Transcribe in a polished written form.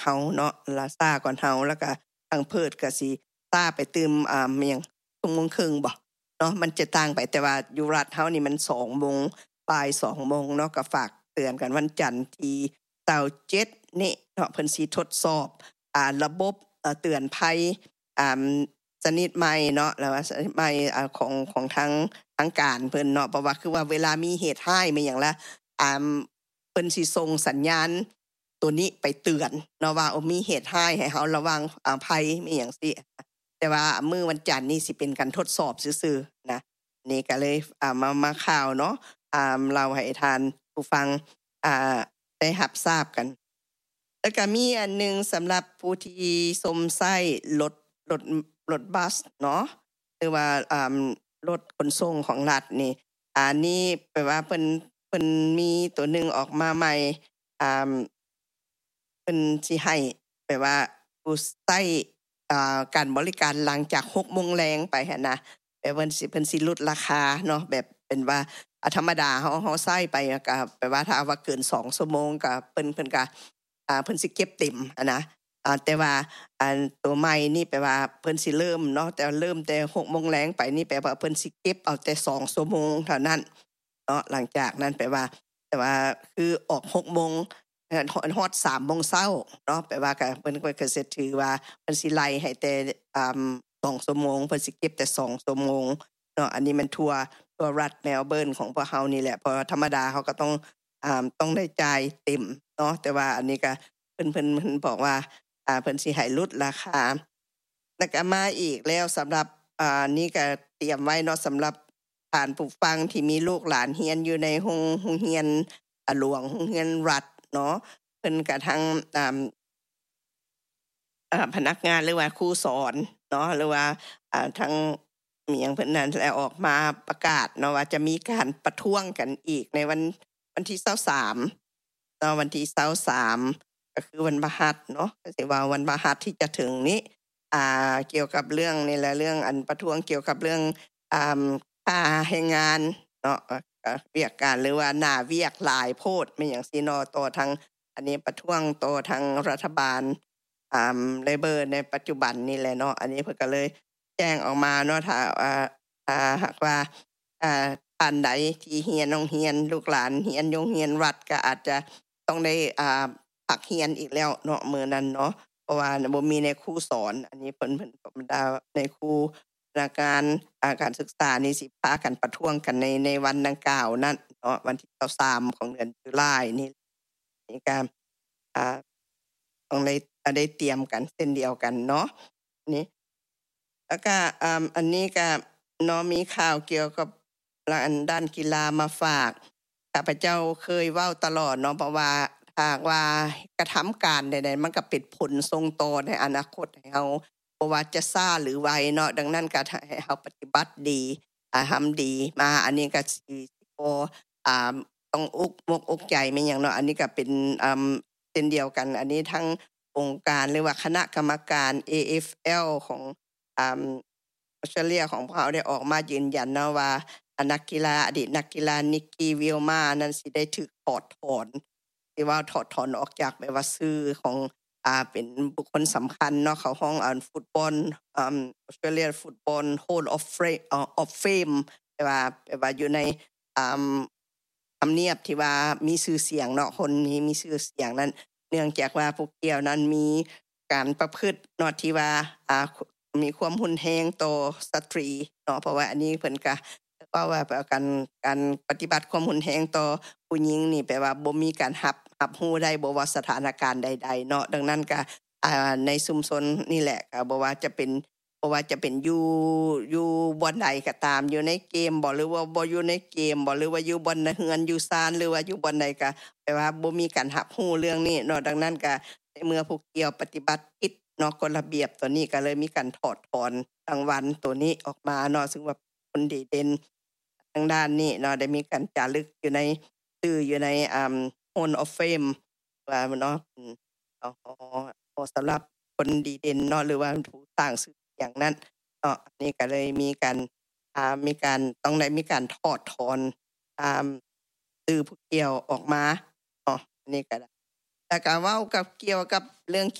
เฮาเนาะละซ่าก่อนเฮาแล้วก็ทางเพิดก็สิซ่าไปตื่มเมียงชั่วโมงครึ่งบ่เนาะมันจะต่างไปแต่ว่าอยู่รัฐเฮานี่มัน2โมงบ่าย2โมงเนาะก็ฝากเตือนกันวันจันทร์ที่27นี่เนาะเพิ่นสิทดสอบระบบเตือนภัยชนิดใหม่เนาะแล้วว่าชนิดใหม่ของทางการเพิ่นเนาะเพราะว่าคือว่าเวลามีเหตุร้ายมาหยังละเพิ่นสิส่งสัญญาณตัวนี้ไปเตือนเนาะว่ามีเหตุร้ายให้เฮาระวังภัยมีหยังซี่แต่ว่ามื้อวันจันทร์นี่สิเป็นการทดสอบซื่อๆนะนี่ก็เลยมาข่าวเนาะเล่าให้ทานผู้ฟังได้รับทราบกันแล้วก็มีอันนึงสำหรับผู้ที่สมใช้รถบัสเนาะหรือว่ารถขนส่งของรัฐนี่อันนี้แปลว่าเพิ่นมีตัวนึงออกมาใหม่เพิ่นสิให้แปลว่าผู้ใช้การบริการหลังจาก 6:00 นแลงไปหั้นนะเพิ่นสิลดราคาเนาะแบบเป็นว่าธรรมดาเฮาใช้ไปก็แปลว่าถ้าว่าเกิน2ชั่วโมงก็เพิ่นก็เพิ่นสิเก็บเต็มนะแต่ว่าตัวใหม่นี่แปลว่าเพิ่นสิเริ่มเนาะแต่เริ่มแต่ 6:00 นแลงไปนี่แปลว่าเพิ่นสิเก็บเอาแต่2ชั่วโมงเท่านั้นเนาะหลังจากนั้นแปลว่าแต่ว่าคือออก 6:00 นฮอด 3:00 นเช้าเนาะแปลว่าก็เพิ่นก็สิถือว่าเพิ่นสิไล่ให้แต่2ชั่วโมงเพิ่นสิเก็บแต่2ชั่วโมงเนาะอันนี้มันทั่วรัฐเมลเบิร์นของพวกเฮานี่แหละเพราะธรรมดาเฮาก็ต้องได้จ่ายเต็มเนาะแต่ว่าอันนี้ก็เพิ่นบอกว่าเพิ่นสิให้ลดราคาแล้วก็มาอีกแล้วสำหรับนี่ก็เตรียมไว้เนาะสำหรับท่านผู้ฟังที่มีลูกหลานเรียนอยู่ในโรงเรียนหลวงโรงเรียนรัฐเนาะเพิ่นก็ทั้งพนักงานหรือว่าครูสอนเนาะหรือว่าทั้งมีหยังเพิ่นนั่นแล้วออกมาประกาศเนาะว่าจะมีการประท้วงกันอีกในวันที่23เนาะวันที่23ก็คือวันพฤหัสเนาะก็สิว่าวันพฤหัสที่จะถึงนี้เกี่ยวกับเรื่องนี่แหละเรื่องอันประท้วงเกี่ยวกับเรื่องค่าแรงงานเนาะเวียกการหรือว่าหน้าเวียกหลายโพดแม่นหยังซี่เนาะต่อทางอันนี้ประท้วงต่อทางรัฐบาลLabor ในปัจจุบันนี่แหละเนาะอันนี้เพิ่นก็เลยแจ้งออกมาเนาะถ้าหากว่าท่านใดที่เรียนโรงเรียนลูกหลานเรียนโรงเรียนรัฐก็อาจจะต้องได้พักเรียนอีกแล้วเนาะมื้อนั้นเนาะเพราะว่าบ่มีในครูสอนอันนี้เพิ่นบรรดาในครูพนักงานการศึกษานี่สิพากันประท้วงกันในวันดังกล่าวนั้นเนาะวันที่23ของเดือนตุลานี่ก็ต้องได้เตรียมกันเช่นเดียวกันเนาะนี่แล้วก็อันนี้ก็เนาะมีข่าวเกี่ยวกับด้านกีฬามาฝากข้าพเจ้าเคยเว้าตลอดเนาะเพราะว่าหากว่ากระทำการใดๆมันก็เป็นผลส่งต่อในอนาคตให้เฮาบ่ว่าจะช้าหรือไวเนาะดังนั้นก็ให้เฮาปฏิบัติดีทำดีมาอันนี้ก็สิบ่ต้องอกใจแม่นหยังเนาะอันนี้ก็เป็นเช่นเดียวกันอันนี้ทั้งองค์การหรือว่าคณะกรรมการ AFL ของออสเตรเลียของพวกเราได้ออกมายืนยันนะว่านักกีฬาอดีตนักกีฬานิกกี้วิลมานั้นสิได้ถูกถอดถอนที่ว่าถอดถอนออกจากแบบว่าชื่อของเป็นบุคคลสำคัญเนาะเขาห้องฟุตบอลAustralian Football Hall of Fame แต่ว่าอยู่ในทำเนียบที่ว่ามีชื่อเสียงเนาะคนนี้มีชื่อเสียงนั้นเนื่องจากว่าพวกเกี่ยวนั้นมีการประพฤติเนาะที่ว่ามีความรุนแรงต่อสตรีเนาะเพราะว่าอันนี้เพิ่นก็ว่าการปฏิบัติความรุนแรงต่อผู้หญิงนี่แปลว่าบ่มีการรับรู้ได้บ่ว่าสถานการณ์ใดๆเนาะดังนั้นก็ในชุมชนนี่แหละก็บ่ว่าจะเป็นอยู่บ่อนใดก็ตามอยู่ในเกมบ่หรือว่าบ่อยู่ในเกมบ่หรือว่าอยู่บ่อนเฮือนอยู่ศาลหรือว่าอยู่บ่อนใดก็แปลว่าบ่มีการรับรู้เรื่องนี้เนาะดังนั้นก็ในเมื่อผู้เกี่ยวปฏิบัติผิดเนาะกฎระเบียบตัวนี้ก็เลยมีการถอดถอนรางวัลตัวนี้ออกมาเนาะซึ่งว่าคนดีเด่นทางด้านนี้เนาะได้มีการจารึกอยู่ในชื่ออยู่ในHall of Fame ว่าเนาะสำหรับคนดีเด่นเนาะหรือว่าผู้สร้างชื่ออย่างนั้นเนาะอันนี้ก็เลยมีการต้องได้มีการถอดถอนชื่อผู้เกี่ยวออกมาเนาะอันนี้ก็แล้วก็เว้ากับเกี่ยวกับเรื่อง